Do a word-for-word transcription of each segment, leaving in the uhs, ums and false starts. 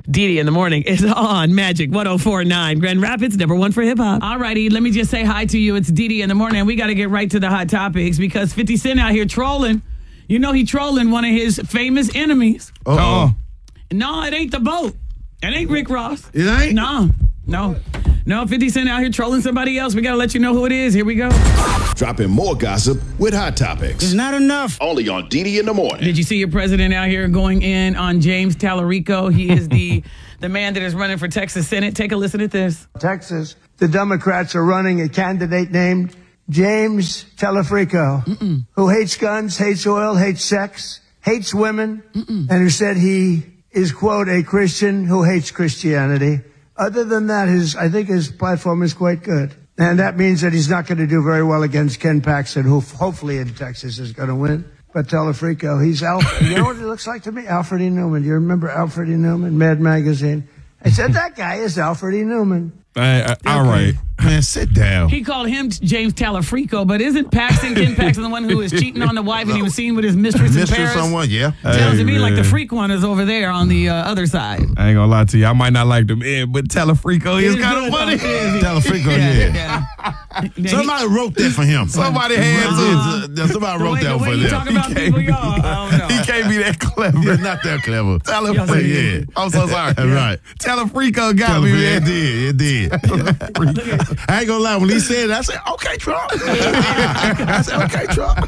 Didi in the morning is on Magic one oh four point nine. Grand Rapids, number one for hip hop. All righty, let me just say hi to you. It's Didi in the morning. We got to get right to the hot topics because fifty Cent out here trolling. You know he trolling one of his famous enemies. Uh-oh. No, it ain't the boat. It ain't Rick Ross. It ain't? No, no. No, fifty Cent out here trolling somebody else. We got to let you know who it is. Here we go. Dropping more gossip with Hot Topics. It's not enough. Only on Didi in the morning. Did you see your president out here going in on James Tallarico? He is the the man that is running for Texas Senate. Take a listen at this. Texas, the Democrats are running a candidate named James Tallarico, Mm-mm. who hates guns, hates oil, hates sex, hates women, Mm-mm. and who said he is, quote, a Christian who hates Christianity. Other than that, his I think his platform is quite good. And that means that he's not going to do very well against Ken Paxton, who hopefully in Texas is going to win. But Tallarico, he's Alfred. You know what he looks like to me? Alfred E. Newman. Do you remember Alfred E. Newman, Mad Magazine? I said, that guy is Alfred E. Newman. Uh, uh, all right. Man, sit down. He called him James Tallarico, but isn't Paxton, Ken Paxton, the one who was cheating on the wife and he was seen with his mistress, Mistress in Paris? someone, yeah. Sounds Hey, to me man. like the freak one is over there on the uh, other side. I ain't gonna lie to you. I might not like the man, but Tallarico is It kind of good, funny. though. Tallarico, yeah. Yeah, Somebody wrote that for him. Somebody had Uh, to. Somebody The wrote way, the that way for you them. talk about people, y'all, I don't know. He can't be that clever. Yeah, not that clever. Tallarico, Yeah. I'm so sorry. Right. Tallarico got me, It man. did. It did. I ain't gonna lie. When he said it, I said, okay, Trump. I said, okay, Trump.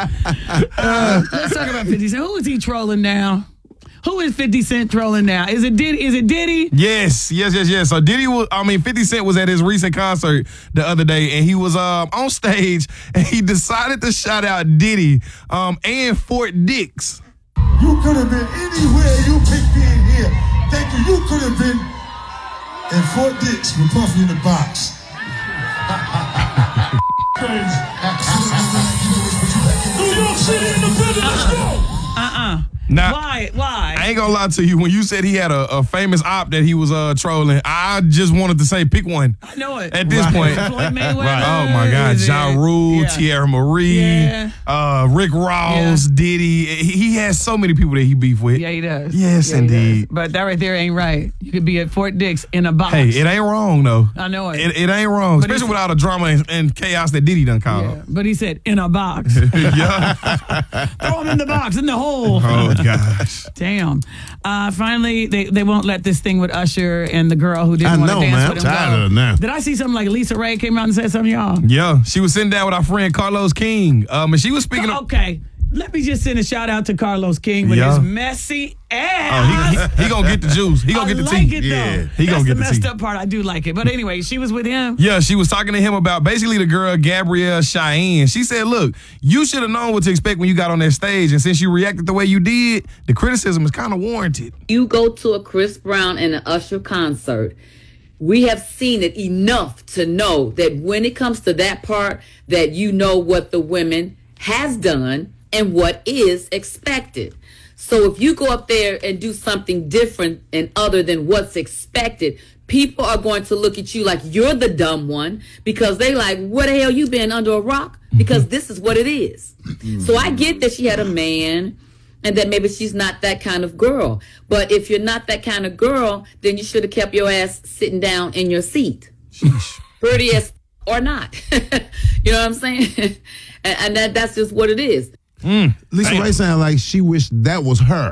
Uh, let's talk about fifty Cent. Who is he trolling now? Who is fifty Cent trolling now? Is it Diddy? Is it Diddy? Yes, yes, yes, yes. So Diddy was, I mean, fifty Cent was at his recent concert the other day, and he was um, on stage, and he decided to shout out Diddy um, and Fort Dix. You could have been anywhere you picked being here. Thank you. You could have been in Fort Dix with Puffy in the box. New York City independent, let's go. Uh-uh. Now, Why? Why? I ain't gonna lie to you. When you said he had a, a famous op that he was uh, trolling, I just wanted to say pick one. I know it. At this Right. point. Floyd Mayweather. Right. Oh my God, Is Ja it- Rule, yeah. Tierra Marie, Yeah. uh, Rick Ross, Yeah. Diddy. He, he has so many people that he beef with. Yeah, he does. Yes, Yeah, he indeed. does. But that right there ain't right. You could be at Fort Dix in a box. Hey, it ain't wrong though. I know it. It, it ain't wrong, But especially it's- with all the drama and, and chaos that Diddy done caused. Yeah, but he said in a box. Yeah. Throw him in the box, in the hole. Oh gosh. Damn. Uh, finally, they, they won't let this thing with Usher and the girl who I didn't want to know, dance man. with I'm him tired go. of it now. Did I see something like Lisa Ray came out and said something, y'all? Yeah, she was sitting down with our friend Carlos King. Um, and she was speaking of. Okay. Let me just send a shout out to Carlos King with Yeah. his messy ass. Oh, he, he, he gonna get the juice. He gonna I get the like tea. it, Yeah. though. He That's gonna get the the messed tea. up part. I do like it. But anyway, she was with him. Yeah, she was talking to him about basically the girl Gabrielle Cheyenne. She said, look, you should have known what to expect when you got on that stage. And since you reacted the way you did, the criticism is kind of warranted. You go to a Chris Brown and an Usher concert. We have seen it enough to know that when it comes to that part, that you know what the women has done and what is expected. So if you go up there and do something different and other than what's expected, people are going to look at you like you're the dumb one because they like, what the hell you been under a rock? Because this is what it is. So I get that she had a man and that maybe she's not that kind of girl. But if you're not that kind of girl, then you should have kept your ass sitting down in your seat. Pretty as or not. You know what I'm saying? and and that, that's just what it is. Lisa Ray sounded like she wished that was her.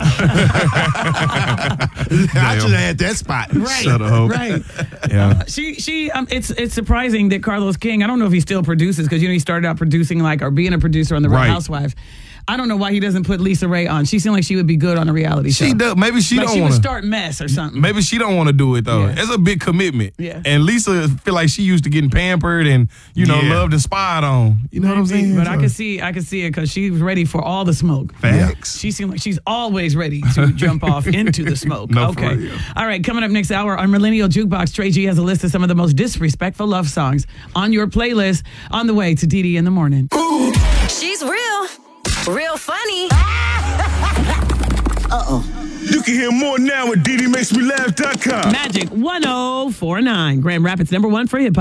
I should have had that spot. Right. Shut up. Right. Yeah. She, she, um, it's it's surprising that Carlos King, I don't know if he still produces because, you know, he started out producing like, or being a producer on The Real Right. Housewives. I don't know why he doesn't put Lisa Ray on. She seemed like she would be good on a reality show. She does. Maybe she like don't she want would to. start mess or something. Maybe she don't want to do it though. Yeah. It's a big commitment. Yeah. And Lisa feel like she used to getting pampered and you know Yeah. loved and spied on. You know what I'm saying? But I So- can see, I can see it because she was ready for all the smoke. Facts. She seemed like she's always ready to jump off into the smoke. No, for okay. real. All right. Coming up next hour on Millennial Jukebox, Trey G has a list of some of the most disrespectful love songs on your playlist on the way to Didi in the morning. She's real, real funny. You can hear more now at D D makes me laugh dot com. Magic one oh four point nine, Grand Rapids number one for hip hop.